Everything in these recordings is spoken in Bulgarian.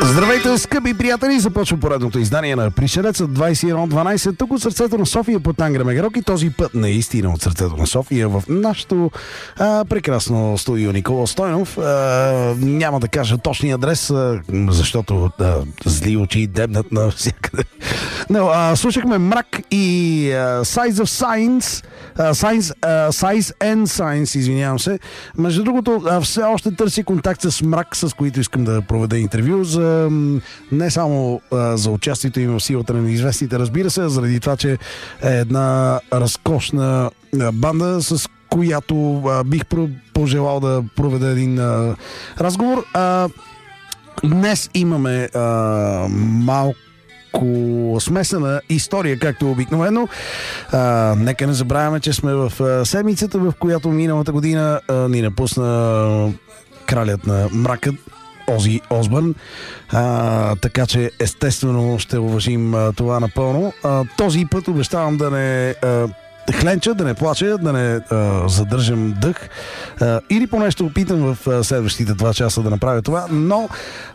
Здравейте, скъпи приятели! Започва поредното издание на Пришелеца 2112. Тук от сърцето на София по Тангра Мегерок и този път наистина от сърцето на София в нашото прекрасно студио Никола Стойнов. Няма да кажа точния адрес, защото зли очи дебнат навсякъде. Но слушахме Мрак и Size of Science. Size and Science, извинявам се. Между другото, все още търси контакт с Мрак, с които искам да проведа интервю за не само за участието им в силата на неизвестните, разбира се, заради това, че е една разкошна банда, с която бих пожелал да проведа един разговор. Днес имаме малко смесена история, както обикновено. Нека не забравяме, че сме в седмицата, в която миналата година ни напусна кралят на мрака Ози Осбърн. Така че естествено ще уважим това напълно. Този път обещавам да не хленча, да не плача, да не задържам дъх. Или поне ще опитам в следващите 2 часа да направя това, но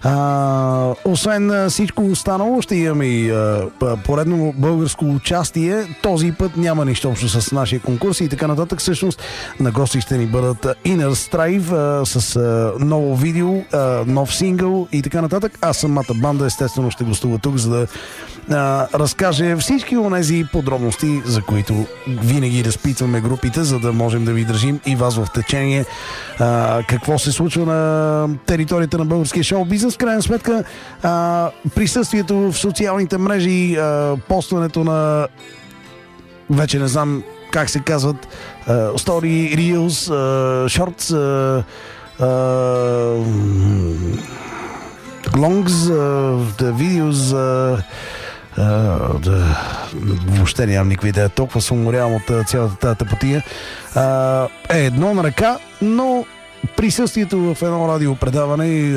освен всичко останало, ще имаме и поредно българско участие. Този път няма нищо общо с нашия конкурс и така нататък. Всъщност на гости ще ни бъдат Inner Strive с ново видео, нов сингъл и така нататък. А самата банда естествено ще гостува тук, за да разкаже всички онези подробности, за които винаги разпитваме групите, за да можем да ви държим и вас в течение какво се случва на територията на българския шоу-бизнес. В крайна сметка присъствието в социалните мрежи, постването на вече не знам как се казват, story, reels, shorts, longs, videos, въобще нямам никаква идея. Толкова съм уморявам от цялата тази тъпотия. Е едно на ръка, но присъствието в едно радиопредаване и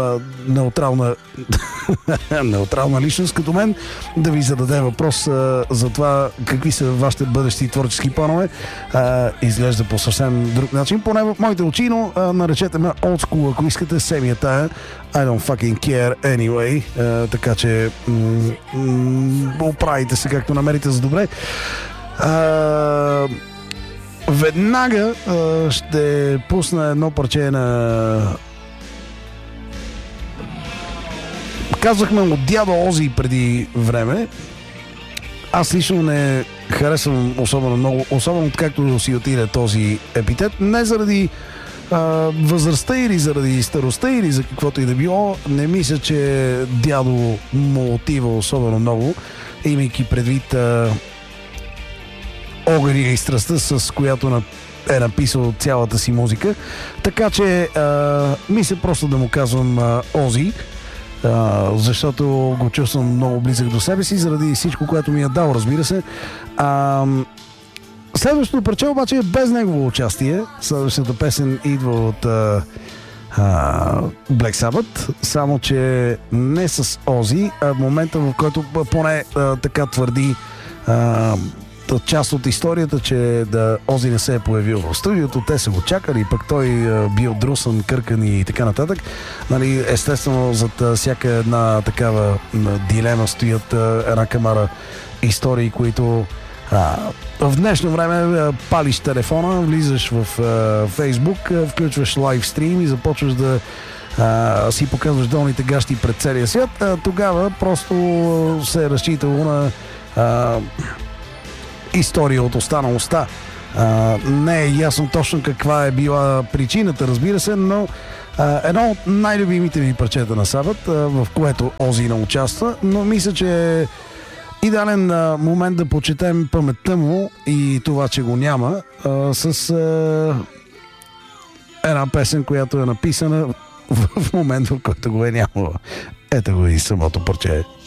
неутрална личност като мен да ви зададе въпрос за това какви са вашите бъдещи творчески планове, изглежда по съвсем друг начин, поне в моите очи, но наречете ме old school, ако искате, семия тая. I don't fucking care anyway. Така че оправите се както намерите за добре. Веднага ще пусна едно парче на... Казахме от дядо Ози преди време. Аз лично не харесвам особено много, особено откакто си отиде този епитет. Не заради възрастта или заради старостта или за каквото и да било. Не мисля, че дядо му отива особено много, имайки предвид огъня и страстта, с която е написал цялата си музика. Така че мисля просто да му казвам Ози, защото го чувствам много близък до себе си, заради всичко, което ми е дал, разбира се. Следващото парче обаче е без негово участие. Следващата песен идва от Black Sabbath, само че не с Ози, а в момента, в който поне така твърди част от историята, че Ози не се е появил в студиото, те са го чакали, пък той бил друсан, къркан и така нататък. Нали, естествено, зад всяка една такава дилема стоят една камара истории, които в днешно време палиш телефона, влизаш в Фейсбук, включваш лайвстрим и започваш да си показваш долните гащи пред целия свят. Тогава просто се е разчитало на история от уста на уста. Не е ясно точно каква е била причината, разбира се, но едно от най-любимите ми парчета на Сабът, в което Ози не участва, но мисля, че е идеален момент да почетем паметта му и това, че го няма, с една песен, която е написана в момент, в който го е нямала. Ето го и самото парче.